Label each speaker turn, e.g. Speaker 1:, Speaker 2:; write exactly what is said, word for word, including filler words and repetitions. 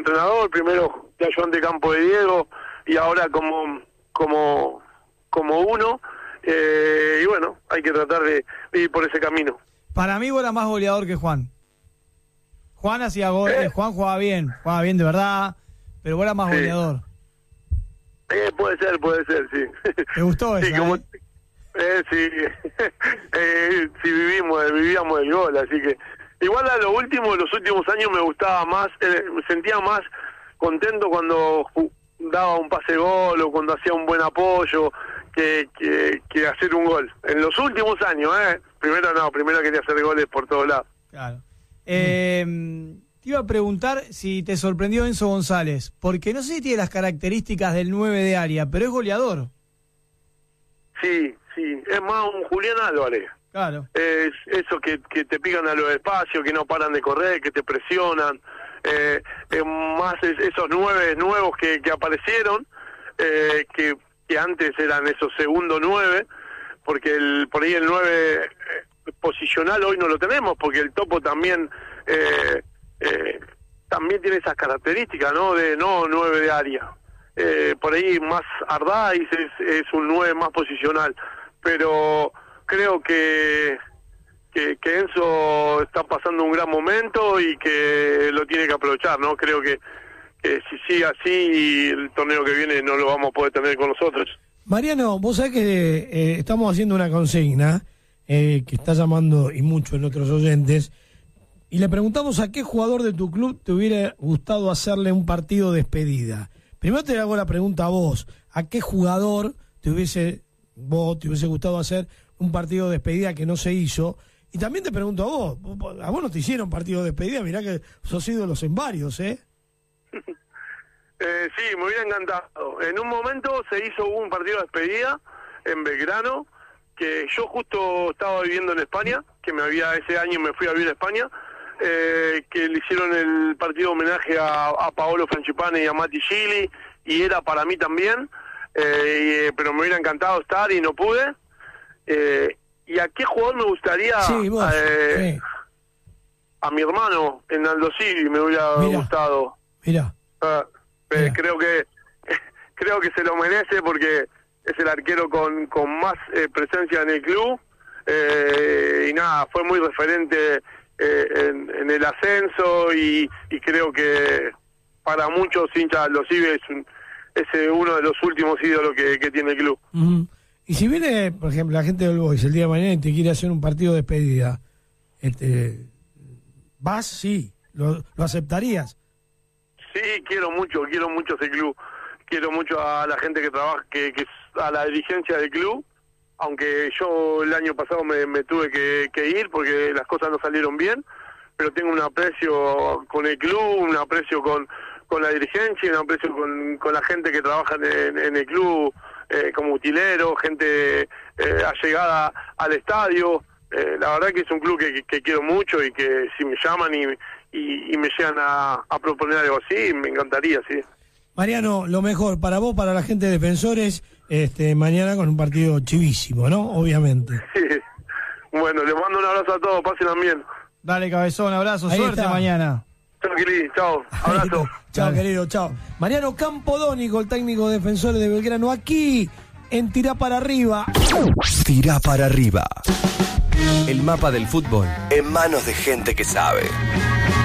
Speaker 1: entrenador, primero de ayudante de campo de Diego y ahora como como como uno, eh, y bueno, hay que tratar de, de ir por ese camino.
Speaker 2: Para mí vos eras más goleador que Juan. Juan hacía goles,
Speaker 1: eh.
Speaker 2: Juan jugaba bien, jugaba bien de verdad, pero vos eras más
Speaker 1: sí.
Speaker 2: goleador.
Speaker 1: Eh, puede ser, puede ser, sí.
Speaker 2: ¿Te gustó eso?
Speaker 1: Sí, como,
Speaker 2: eh?
Speaker 1: eh, sí, eh, sí vivimos, vivíamos el gol, así que igual a lo último, los últimos años me gustaba más, eh, me sentía más contento cuando daba un pase gol o cuando hacía un buen apoyo que, que, que hacer un gol. En los últimos años, eh, primero no, primero quería hacer goles por todos lados.
Speaker 2: Claro. Eh, te iba a preguntar si te sorprendió Enzo González, porque no sé si tiene las características del nueve de área, pero es goleador.
Speaker 1: Sí, sí, es más un Julián Álvarez.
Speaker 2: Claro.
Speaker 1: Es eso que, que te pican a los espacios, que no paran de correr, que te presionan. Eh, es más es, esos nueve nuevos que, que aparecieron, eh, que, que antes eran esos segundo nueve, porque el, por ahí el nueve eh, posicional hoy no lo tenemos, porque el Topo también eh, eh, también tiene esas características, ¿no? De no nueve de área. Eh, por ahí más Ardáiz es, es un nueve más posicional, pero creo que, que que Enzo está pasando un gran momento y que lo tiene que aprovechar, ¿no? Creo que, que si sigue así, el torneo que viene no lo vamos a poder tener con nosotros.
Speaker 3: Mariano, vos sabés que eh, estamos haciendo una consigna eh, que está llamando y mucho en otros oyentes, y le preguntamos a qué jugador de tu club te hubiera gustado hacerle un partido de despedida. Primero te hago la pregunta a vos, ¿a qué jugador te hubiese vos te hubiese gustado hacer un partido de despedida que no se hizo? Y también te pregunto a vos, a vos no te hicieron partido de despedida, mirá que sos ídolos en varios, ¿eh?
Speaker 1: eh sí, me hubiera encantado. En un momento se hizo un partido de despedida en Belgrano, que yo justo estaba viviendo en España, que me había ese año me fui a vivir a España, eh, que le hicieron el partido de homenaje a, a Paolo Francipane y a Matti Gili, y era para mí también, eh, y, pero me hubiera encantado estar y no pude. Eh, ¿Y a qué jugador me gustaría?
Speaker 3: Sí, vos,
Speaker 1: eh,
Speaker 3: sí.
Speaker 1: A mi hermano en Aldo Civi me hubiera
Speaker 3: Mirá,
Speaker 1: gustado.
Speaker 3: Mirá.
Speaker 1: Ah, eh,
Speaker 3: Mirá.
Speaker 1: creo que creo que se lo merece porque es el arquero con, con más eh, presencia en el club, eh, y nada, fue muy referente eh, en, en el ascenso, y, y creo que para muchos hinchas de Aldo Civi es, un, es eh, uno de los últimos ídolos que, que tiene el club.
Speaker 3: Uh-huh. Y si viene, por ejemplo, la gente del Boys el día de mañana y te quiere hacer un partido de despedida, este, ¿vas? Sí. ¿Lo, lo aceptarías?
Speaker 1: Sí, quiero mucho, quiero mucho ese club. Quiero mucho a la gente que trabaja, que, que a la dirigencia del club, aunque yo el año pasado me, me tuve que, que ir porque las cosas no salieron bien, pero tengo un aprecio con el club, un aprecio con, con la dirigencia, un aprecio con, con la gente que trabaja en, en el club, eh, como utilero, gente eh, allegada al estadio. Eh, la verdad que es un club que, que, que quiero mucho, y que si me llaman y, y, y me llegan a, a proponer algo así, me encantaría, sí.
Speaker 3: Mariano, lo mejor para vos, para la gente de Defensores, este, mañana con un partido chivísimo, ¿no? Obviamente.
Speaker 1: Sí. Bueno, les mando un abrazo a todos, pasen bien.
Speaker 2: Dale, cabezón, abrazo,
Speaker 3: Ahí
Speaker 2: suerte
Speaker 3: está.
Speaker 2: mañana.
Speaker 1: Chao, Kili, chao, abrazo.
Speaker 3: Chao,
Speaker 2: Dale.
Speaker 3: querido, chao. Mariano Campodónico, el técnico de Defensores de Belgrano, aquí en Tirá para Arriba.
Speaker 4: Tirá para Arriba. El mapa del fútbol en manos de gente que sabe.